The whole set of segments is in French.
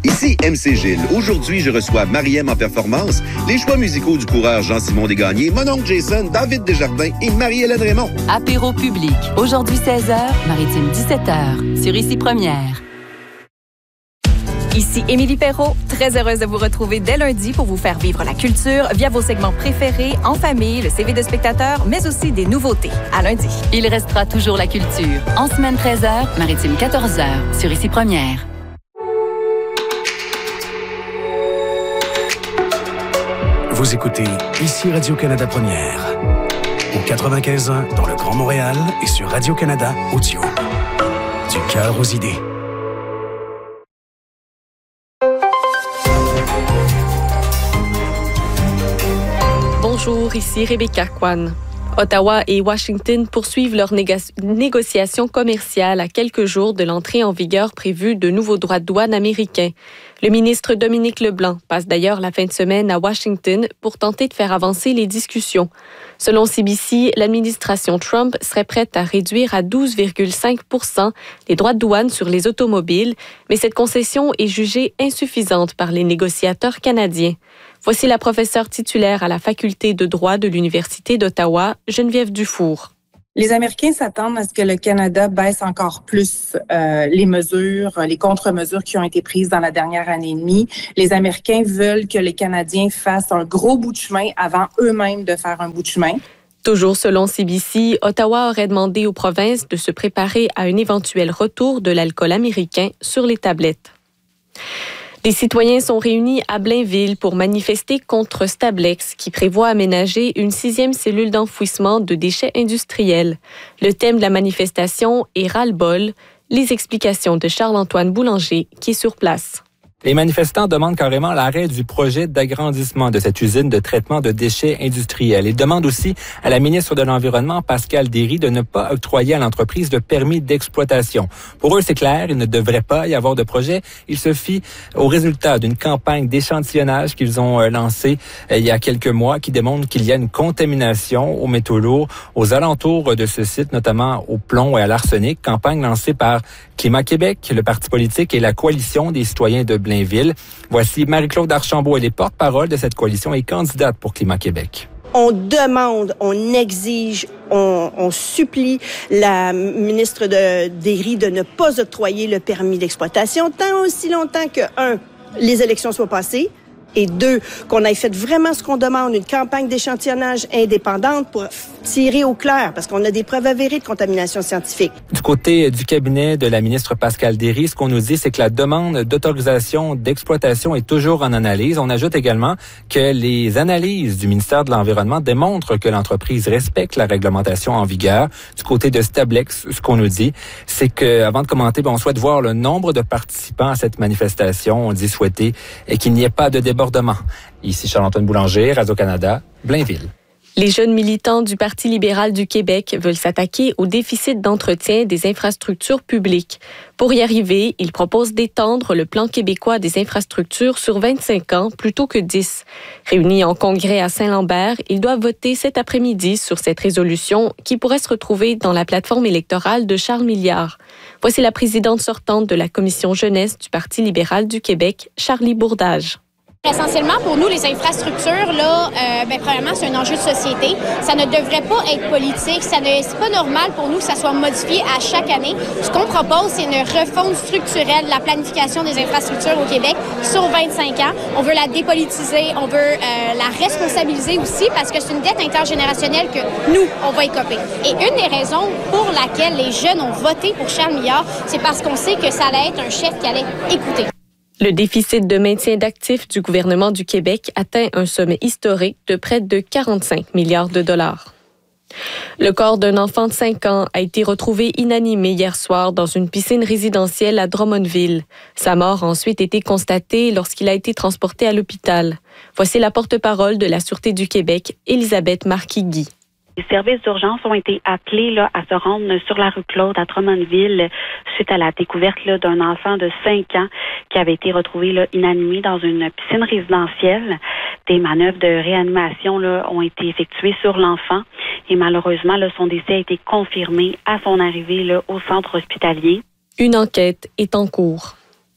Ici MC Gilles. Aujourd'hui, je reçois Mariem en performance, les choix musicaux du coureur Jean-Simon Desgagnés, mon oncle Jason, David Desjardins et Marie-Hélène Raymond. Apéro public. Aujourd'hui 16h, Maritime 17h. Sur Ici Première. Ici Émilie Perrault, très heureuse de vous retrouver dès lundi pour vous faire vivre la culture via vos segments préférés, en famille, le CV de spectateur, mais aussi des nouveautés. À lundi. Il restera toujours la culture. En semaine 13h, Maritime 14h. Sur Ici Première. Vous écoutez Ici Radio-Canada Première. Au 95.1 dans le Grand Montréal et sur Radio-Canada Audio. Du cœur aux idées. Bonjour, ici Rebecca Kwan. Ottawa et Washington poursuivent leurs négociations commerciales à quelques jours de l'entrée en vigueur prévue de nouveaux droits de douane américains. Le ministre Dominique Leblanc passe d'ailleurs la fin de semaine à Washington pour tenter de faire avancer les discussions. Selon CBC, l'administration Trump serait prête à réduire à 12,5 % les droits de douane sur les automobiles, mais cette concession est jugée insuffisante par les négociateurs canadiens. Voici la professeure titulaire à la faculté de droit de l'Université d'Ottawa, Geneviève Dufour. Les Américains s'attendent à ce que le Canada baisse encore plus les mesures, les contre-mesures qui ont été prises dans la dernière année et demie. Les Américains veulent que les Canadiens fassent un gros bout de chemin avant eux-mêmes de faire un bout de chemin. Toujours selon CBC, Ottawa aurait demandé aux provinces de se préparer à un éventuel retour de l'alcool américain sur les tablettes. Les citoyens sont réunis à Blainville pour manifester contre Stablex, qui prévoit aménager une 6e cellule d'enfouissement de déchets industriels. Le thème de la manifestation est ras-le-bol. Les explications de Charles-Antoine Boulanger, qui est sur place. Les manifestants demandent carrément l'arrêt du projet d'agrandissement de cette usine de traitement de déchets industriels. Ils demandent aussi à la ministre de l'Environnement, Pascale Derry, de ne pas octroyer à l'entreprise de permis d'exploitation. Pour eux, c'est clair, il ne devrait pas y avoir de projet. Ils se fient au résultat d'une campagne d'échantillonnage qu'ils ont lancée il y a quelques mois qui démontre qu'il y a une contamination aux métaux lourds aux alentours de ce site, notamment au plomb et à l'arsenic. Campagne lancée par Climat Québec, le parti politique et la coalition des citoyens de Blainville. Voici Marie-Claude Archambault, elle est porte-parole de cette coalition et candidate pour Climat Québec. On demande, on exige, on supplie la ministre Derry de ne pas octroyer le permis d'exploitation tant aussi longtemps que, 1, les élections soient passées, et 2, qu'on ait fait vraiment ce qu'on demande, une campagne d'échantillonnage indépendante pour tirer au clair, parce qu'on a des preuves avérées de contamination scientifique. Du côté du cabinet de la ministre Pascale Derry, ce qu'on nous dit, c'est que la demande d'autorisation d'exploitation est toujours en analyse. On ajoute également que les analyses du ministère de l'Environnement démontrent que l'entreprise respecte la réglementation en vigueur. Du côté de Stablex, ce qu'on nous dit, c'est que, avant de commenter, on souhaite voir le nombre de participants à cette manifestation. On dit souhaiter qu'il n'y ait pas de débordement. Ici Charles-Antoine Boulanger, Radio-Canada, Blainville. Les jeunes militants du Parti libéral du Québec veulent s'attaquer au déficit d'entretien des infrastructures publiques. Pour y arriver, ils proposent d'étendre le plan québécois des infrastructures sur 25 ans plutôt que 10. Réunis en congrès à Saint-Lambert, ils doivent voter cet après-midi sur cette résolution qui pourrait se retrouver dans la plateforme électorale de Charles Milliard. Voici la présidente sortante de la commission jeunesse du Parti libéral du Québec, Charlie Bourdage. Essentiellement, pour nous, les infrastructures, là, premièrement, c'est un enjeu de société. Ça ne devrait pas être politique. C'est pas normal pour nous que ça soit modifié à chaque année. Ce qu'on propose, c'est une refonte structurelle de la planification des infrastructures au Québec sur 25 ans. On veut la dépolitiser, on veut la responsabiliser aussi parce que c'est une dette intergénérationnelle que nous, on va écoper. Et une des raisons pour laquelle les jeunes ont voté pour Charles Milliard, c'est parce qu'on sait que ça allait être un chef qui allait écouter. Le déficit de maintien d'actifs du gouvernement du Québec atteint un sommet historique de près de 45 milliards de dollars. Le corps d'un enfant de 5 ans a été retrouvé inanimé hier soir dans une piscine résidentielle à Drummondville. Sa mort a ensuite été constatée lorsqu'il a été transporté à l'hôpital. Voici la porte-parole de la Sûreté du Québec, Elisabeth Marquis-Guy. Les services d'urgence ont été appelés à se rendre sur la rue Claude à Drummondville suite à la découverte d'un enfant de 5 ans qui avait été retrouvé inanimé dans une piscine résidentielle. Des manœuvres de réanimation ont été effectuées sur l'enfant et malheureusement son décès a été confirmé à son arrivée au centre hospitalier. Une enquête est en cours.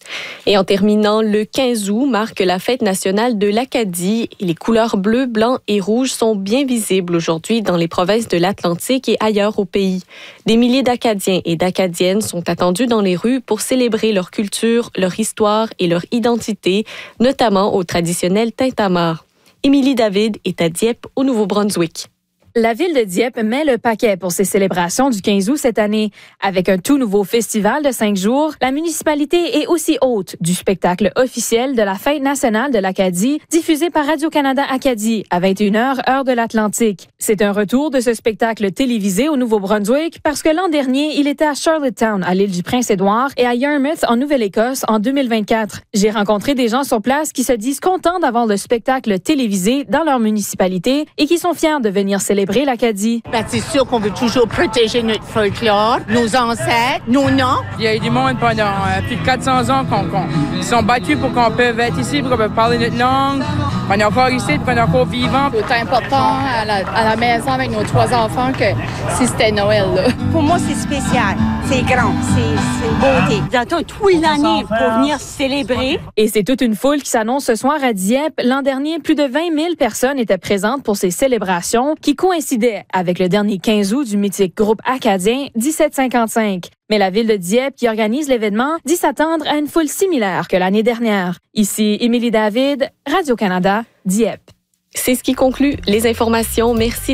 Et en terminant, le 15 août marque la fête nationale de l'Acadie. Les couleurs bleu, blanc et rouge sont bien visibles aujourd'hui dans les provinces de l'Atlantique et ailleurs au pays. Des milliers d'Acadiens et d'Acadiennes sont attendus dans les rues pour célébrer leur culture, leur histoire et leur identité, notamment au traditionnel tintamarre. Émilie David est à Dieppe, au Nouveau-Brunswick. La ville de Dieppe met le paquet pour ses célébrations du 15 août cette année. Avec un tout nouveau festival de 5 jours, la municipalité est aussi hôte du spectacle officiel de la Fête nationale de l'Acadie, diffusé par Radio-Canada Acadie à 21h, heure de l'Atlantique. C'est un retour de ce spectacle télévisé au Nouveau-Brunswick parce que l'an dernier, il était à Charlottetown, à l'île du Prince-Édouard, et à Yarmouth, en Nouvelle-Écosse, en 2024. J'ai rencontré des gens sur place qui se disent contents d'avoir le spectacle télévisé dans leur municipalité et qui sont fiers de venir célébrer l'Acadie. C'est sûr qu'on veut toujours protéger notre folklore, nos ancêtres, nos noms. Il y a eu du monde pendant plus de 400 ans qui sont battus pour qu'on puisse être ici, pour qu'on puisse parler notre langue. On est encore ici, qu'on est encore vivant. C'est important à la maison avec nos 3 enfants que si c'était Noël. Là. Pour moi, c'est spécial. C'est grand. C'est beauté. J'attends toute l'année pour venir célébrer. Et c'est toute une foule qui s'annonce ce soir à Dieppe. L'an dernier, plus de 20 000 personnes étaient présentes pour ces célébrations qui coïncidait avec le dernier 15 août du mythique groupe acadien 1755. Mais la ville de Dieppe, qui organise l'événement, dit s'attendre à une foule similaire que l'année dernière. Ici, Émilie David, Radio-Canada, Dieppe. C'est ce qui conclut les informations. Merci.